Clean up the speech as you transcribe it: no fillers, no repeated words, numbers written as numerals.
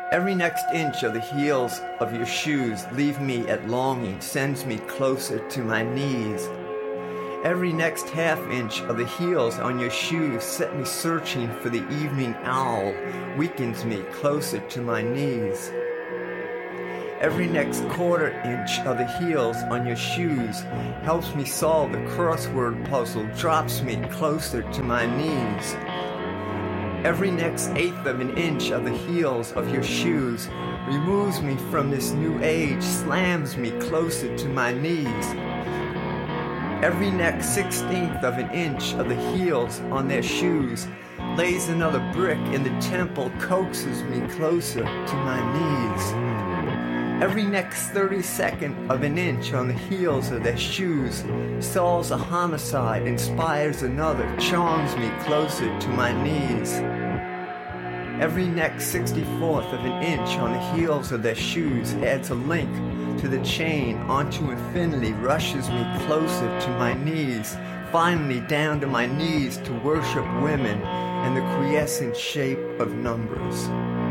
Every next inch of the heels of your shoes leave me at longing, sends me closer to my knees. Every next half inch of the heels on your shoes set me searching for the evening owl, weakens me closer to my knees. Every next quarter inch of the heels on your shoes helps me solve the crossword puzzle, drops me closer to my knees. Every next eighth of an inch of the heels of your shoes removes me from this new age, slams me closer to my knees. Every next 16th of an inch of the heels on their shoes lays another brick in the temple, coaxes me closer to my knees. Every next 32nd of an inch on the heels of their shoes solves a homicide, inspires another, charms me closer to my knees. Every next 64th of an inch on the heels of their shoes adds a link to the chain onto infinity, rushes me closer to my knees, finally down to my knees to worship women and the quiescent shape of numbers.